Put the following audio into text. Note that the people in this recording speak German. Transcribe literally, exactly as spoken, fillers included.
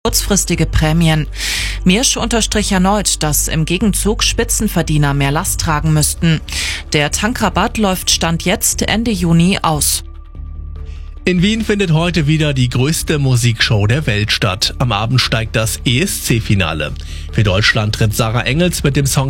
kurzfristige Prämien. Miersch unterstrich erneut, dass im Gegenzug Spitzenverdiener mehr Last tragen müssten. Der Tankrabatt läuft Stand jetzt Ende Juni aus. In Wien findet heute wieder die größte Musikshow der Welt statt. Am Abend steigt das E S C-Finale. Für Deutschland tritt Sarah Engels mit dem Song